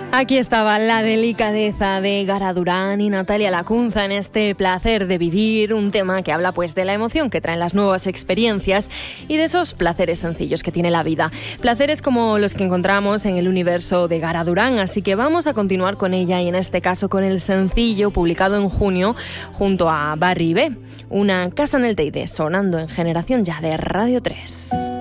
Aquí estaba la delicadeza de Gara Durán y Natalia Lacunza en este Placer de Vivir, un tema que habla pues de la emoción que traen las nuevas experiencias y de esos placeres sencillos que tiene la vida. Placeres como los que encontramos en el universo de Gara Durán, así que vamos a continuar con ella y en este caso con el sencillo publicado en junio junto a Barry B, Una casa en el Teide, sonando en Generación Ya de Radio 3.